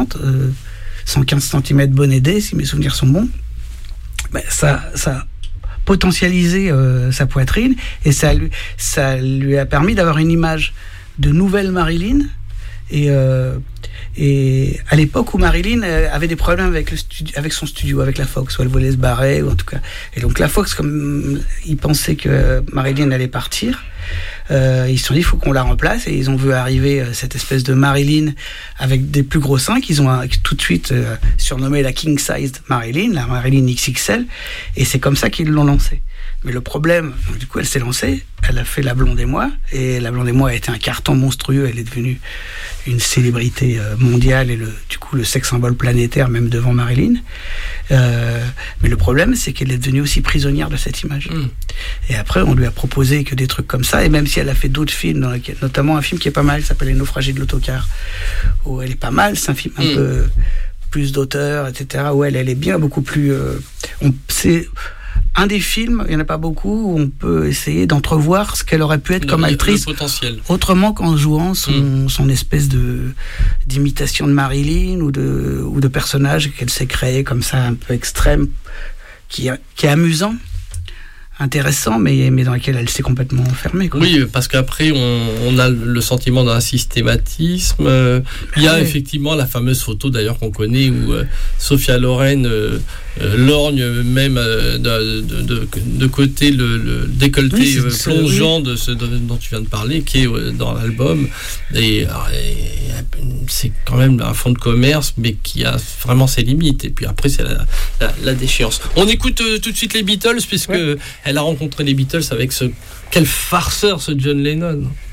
1m60, 115 cm bonnet D, si mes souvenirs sont bons. Ça a potentialisé sa poitrine, et ça lui a permis d'avoir une image de nouvelle Marilyn. Et à l'époque où Marilyn avait des problèmes avec son studio, avec la Fox, où elle voulait se barrer, ou en tout cas. Et donc la Fox, comme ils pensaient que Marilyn allait partir, ils se sont dit il faut qu'on la remplace, et ils ont vu arriver cette espèce de Marilyn avec des plus gros seins qu'ils ont tout de suite surnommé la King Sized Marilyn, la Marilyn XXL, et c'est comme ça qu'ils l'ont lancée. Mais le problème, donc, du coup, elle s'est lancée, elle a fait La Blonde et Moi, et La Blonde et Moi a été un carton monstrueux, elle est devenue une célébrité mondiale, et du coup le sex symbole planétaire, même devant Marilyn. Mais le problème, c'est qu'elle est devenue aussi prisonnière de cette image. Et après, on lui a proposé que des trucs comme ça, et même si elle a fait d'autres films, notamment un film qui est pas mal, qui s'appelle Les Naufragés de l'Autocar, où elle est pas mal, c'est un film un peu plus d'auteur, etc., où elle est bien beaucoup plus... c'est un des films, il n'y en a pas beaucoup, où on peut essayer d'entrevoir ce qu'elle aurait pu être comme actrice, autrement qu'en jouant son espèce d'imitation de Marilyn ou de personnage qu'elle s'est créé comme ça, un peu extrême, qui est amusant, intéressant, mais dans lequel elle s'est complètement enfermée, quoi. Oui, parce qu'après on a le sentiment d'un systématisme. Il y a effectivement la fameuse photo d'ailleurs qu'on connaît où Sophia Loren lorgne même de côté le décolleté plongeant de ce dont tu viens de parler, qui est dans l'album, et c'est quand même un fonds de commerce, mais qui a vraiment ses limites. Et puis après c'est la déchéance. On écoute tout de suite les Beatles, puisque elle a rencontré les Beatles avec quel farceur ce John Lennon.